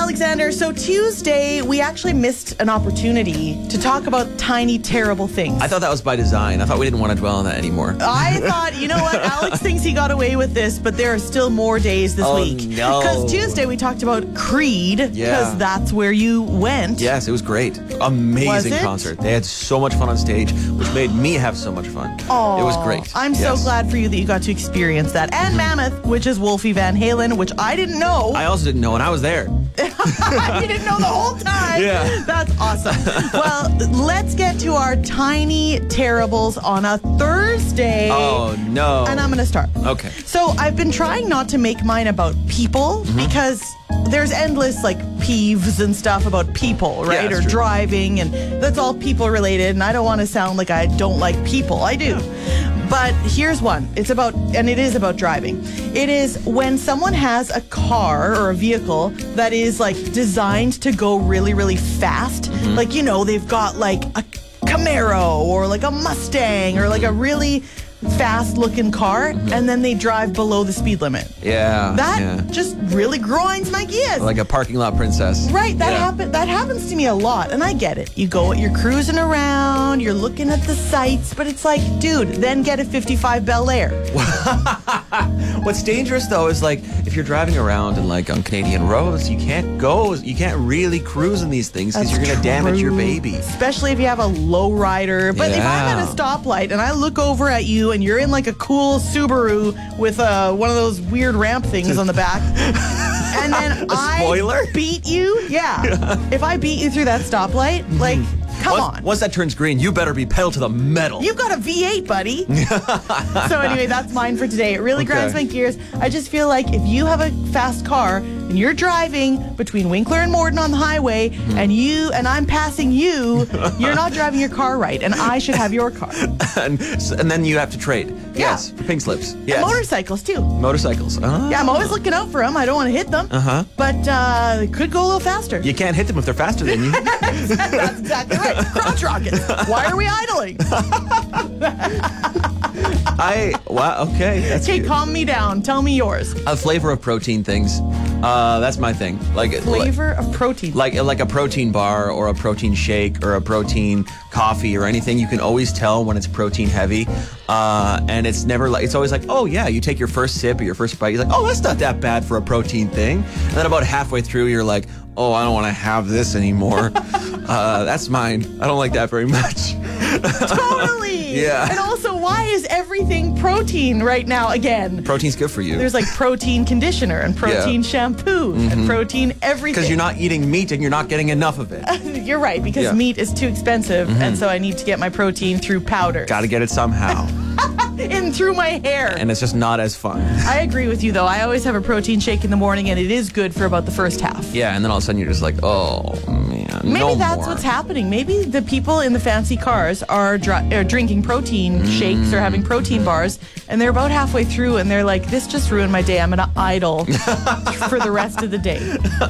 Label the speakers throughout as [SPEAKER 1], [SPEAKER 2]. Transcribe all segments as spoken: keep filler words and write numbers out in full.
[SPEAKER 1] Alexander. So Tuesday, we actually missed an opportunity to talk about tiny, terrible things.
[SPEAKER 2] I thought that was by design. I thought we didn't want to dwell on that anymore.
[SPEAKER 1] I thought, you know what, Alex thinks he got away with this, but there are still more days this
[SPEAKER 2] oh,
[SPEAKER 1] week.
[SPEAKER 2] no.
[SPEAKER 1] Because Tuesday we talked about Creed, because
[SPEAKER 2] Yeah.
[SPEAKER 1] that's where you went.
[SPEAKER 2] Yes, it was great. Amazing
[SPEAKER 1] Was it?
[SPEAKER 2] concert. They had so much fun on stage, which made me have so much fun.
[SPEAKER 1] Oh,
[SPEAKER 2] it was great.
[SPEAKER 1] I'm so
[SPEAKER 2] Yes.
[SPEAKER 1] glad for you that you got to experience that. And Mammoth, which is Wolfie Van Halen, which I didn't know.
[SPEAKER 2] I also didn't know, and I was there.
[SPEAKER 1] You didn't know the whole time.
[SPEAKER 2] Yeah.
[SPEAKER 1] That's awesome. Well, let's get to our tiny terribles on a Thursday.
[SPEAKER 2] Oh, no.
[SPEAKER 1] And I'm going to start.
[SPEAKER 2] Okay.
[SPEAKER 1] So I've been trying not to make mine about people
[SPEAKER 2] Mm-hmm.
[SPEAKER 1] because there's endless like peeves and stuff about people, right?
[SPEAKER 2] Yeah, that's
[SPEAKER 1] or
[SPEAKER 2] true.
[SPEAKER 1] driving, and that's all people related. And I don't want to sound like I don't like people. I do. But here's one. It's about, and it is about driving. It is when someone has a car or a vehicle that is like designed to go really, really fast.
[SPEAKER 2] Mm-hmm.
[SPEAKER 1] Like, you know, they've got like a Camaro or like a Mustang or like a really fast looking car, and then they drive below the speed limit.
[SPEAKER 2] Yeah.
[SPEAKER 1] That
[SPEAKER 2] yeah.
[SPEAKER 1] just really grinds my gears.
[SPEAKER 2] Like a parking lot princess.
[SPEAKER 1] Right, that
[SPEAKER 2] Yeah.
[SPEAKER 1] happen that happens to me a lot, and I get it. You go, you're cruising around, you're looking at the sights, but it's like, dude, then get a fifty-five Bel Air.
[SPEAKER 2] What's dangerous though is like if you're driving around and like on Canadian roads, you can't go, you can't really cruise in these things because
[SPEAKER 1] That's
[SPEAKER 2] you're gonna damage your
[SPEAKER 1] true.
[SPEAKER 2] baby.
[SPEAKER 1] Especially if you have a low rider. But if I'm
[SPEAKER 2] Yeah.
[SPEAKER 1] at a stoplight and I look over at you and you're in like a cool Subaru with uh, one of those weird ramp things on the back, and then I
[SPEAKER 2] spoiler?
[SPEAKER 1] beat you, yeah. If I beat you through that stoplight, like, come
[SPEAKER 2] once,
[SPEAKER 1] on.
[SPEAKER 2] once that turns green, you better be pedal to the metal.
[SPEAKER 1] You've got a V eight, buddy. So anyway, that's mine for today. It really
[SPEAKER 2] Okay.
[SPEAKER 1] grinds my gears. I just feel like if you have a fast car and you're driving between Winkler and Morden on the highway,
[SPEAKER 2] Mm-hmm.
[SPEAKER 1] and you and I'm passing you, you're not driving your car right, and I should have your car.
[SPEAKER 2] and, and then you have to trade.
[SPEAKER 1] Yeah.
[SPEAKER 2] Yes, for pink slips. Yes.
[SPEAKER 1] And motorcycles too.
[SPEAKER 2] Motorcycles. Uh,
[SPEAKER 1] Yeah, I'm always looking out for them. I don't want to hit them.
[SPEAKER 2] Uh-huh.
[SPEAKER 1] But uh, they could go a little faster.
[SPEAKER 2] You can't hit them if they're faster than you.
[SPEAKER 1] That's exactly right. Crotch rockets. Why are we idling?
[SPEAKER 2] I, wow, okay. That's
[SPEAKER 1] Okay,
[SPEAKER 2] good.
[SPEAKER 1] calm me down. Tell me yours.
[SPEAKER 2] A flavor of protein things. Uh, that's my thing. Like
[SPEAKER 1] Flavor of protein.
[SPEAKER 2] Like like a protein bar or a protein shake or a protein coffee or anything, you can always tell when it's protein heavy, uh, and it's never like it's always like, oh yeah, you take your first sip or your first bite, you're like, oh, that's not that bad for a protein thing, and then about halfway through you're like, oh, I don't want to have this anymore. uh, that's mine. I don't like that very much.
[SPEAKER 1] Totally.
[SPEAKER 2] Yeah.
[SPEAKER 1] And also, why is everything protein right now again?
[SPEAKER 2] Protein's good for you.
[SPEAKER 1] There's like protein conditioner and protein shampoo and protein everything.
[SPEAKER 2] Because you're not eating meat and you're not getting enough of it.
[SPEAKER 1] You're right, because
[SPEAKER 2] Yeah.
[SPEAKER 1] meat is too expensive, and so I need to get my protein through powder.
[SPEAKER 2] Got to get it somehow.
[SPEAKER 1] In through my hair.
[SPEAKER 2] And it's just not as fun.
[SPEAKER 1] I agree with you, though. I always have a protein shake in the morning, and it is good for about the first half.
[SPEAKER 2] Yeah, and then all of a sudden you're just like, oh, man,
[SPEAKER 1] Maybe
[SPEAKER 2] no
[SPEAKER 1] that's
[SPEAKER 2] more.
[SPEAKER 1] what's happening. Maybe the people in the fancy cars are, dri- are drinking protein shakes or having protein bars, and they're about halfway through, and they're like, this just ruined my day. I'm going to idle for the rest of the day.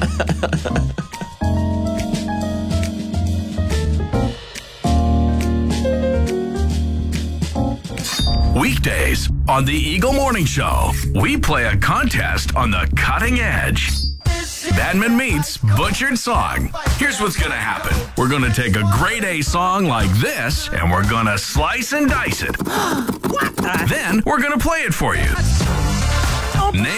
[SPEAKER 3] Weekdays on the Eagle Morning Show, we play a contest on the cutting edge. Badman meets Butchered Song. Here's what's going to happen. We're going to take a grade A song like this, and we're going to slice and dice it. Then we're going to play it for you. Name